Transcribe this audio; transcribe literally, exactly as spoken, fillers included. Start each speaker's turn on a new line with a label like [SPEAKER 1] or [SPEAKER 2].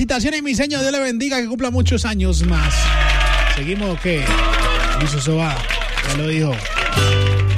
[SPEAKER 1] Felicitaciones, mi señor. Dios le bendiga, que cumpla muchos años más. Seguimos, ¿qué? Luis Soba, ya lo dijo.